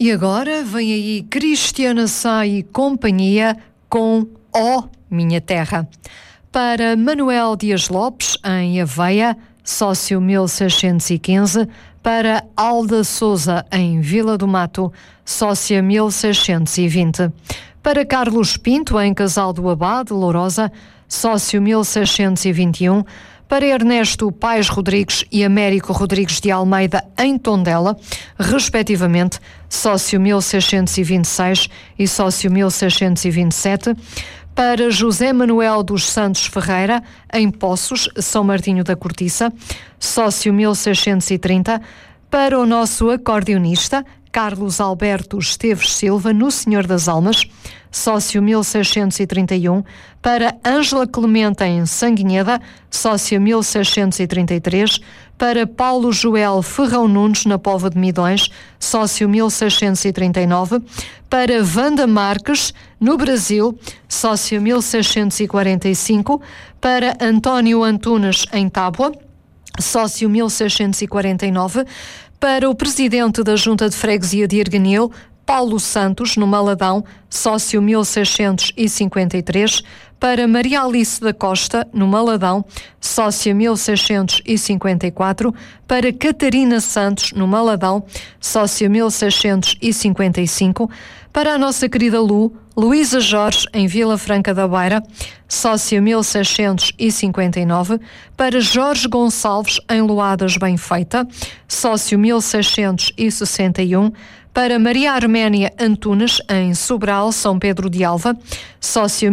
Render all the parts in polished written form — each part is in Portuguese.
E agora vem aí Cristiana Sá e companhia com Ó Minha Terra. Para Manuel Dias Lopes, em Aveia, sócio 1615. Para Alda Souza, em Vila do Mato, sócia 1620. Para Carlos Pinto, em Casal do Abade, Lourosa, sócio 1621. Para Ernesto Paes Rodrigues e Américo Rodrigues de Almeida, em Tondela, respectivamente, sócio 1626 e sócio 1627. Para José Manuel dos Santos Ferreira, em Poços, São Martinho da Cortiça, sócio 1630. Para o nosso acordeonista, Carlos Alberto Esteves Silva, no Senhor das Almas, sócio 1631. Para Ângela Clemente, em Sanguinheda, sócia 1633. Para Paulo Joel Ferrão Nunes, na Póvoa de Midões, sócio 1639. Para Wanda Marques, no Brasil, sócio 1645. Para António Antunes, em Tábua, sócio 1649. Para o presidente da Junta de Freguesia de Erganil, Paulo Santos, no Maladão, sócio 1653. Para Maria Alice da Costa, no Maladão, sócia 1654. Para Catarina Santos, no Maladão, sócia 1655. Para a nossa querida Luísa Jorge, em Vila Franca da Beira, sócia 1659. Para Jorge Gonçalves, em Loadas Bem-Feita, sócio 1661. Para Maria Arménia Antunes, em Sobral, São Pedro de Alva, sócio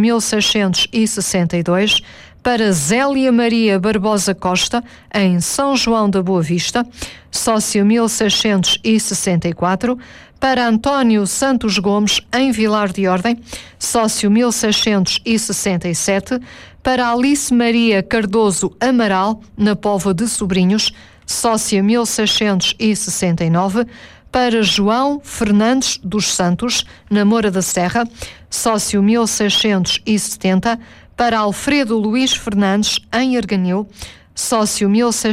1662. Para Zélia Maria Barbosa Costa, em São João da Boa Vista, sócio 1664. Para António Santos Gomes, em Vilar de Ordem, sócio 1667. Para Alice Maria Cardoso Amaral, na Póvoa de Sobrinhos, sócia 1669. Para João Fernandes dos Santos, na Moura da Serra, sócio 1670. Para Alfredo Luís Fernandes, em Erganil, sócio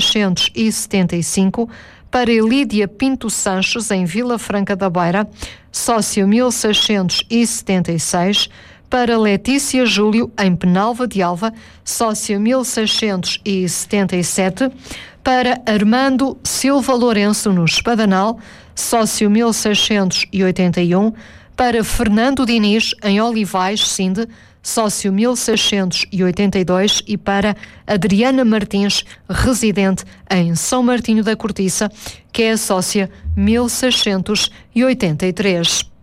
1675. Para Elídia Pinto Sanches, em Vila Franca da Beira, sócio 1676. Para Letícia Júlio, em Penalva de Alva, sócio 1677. Para Armando Silva Lourenço, no Espadanal, sócio 1681. Para Fernando Diniz, em Olivais, Sinde, sócio 1682. E para Adriana Martins, residente em São Martinho da Cortiça, que é a sócia 1683.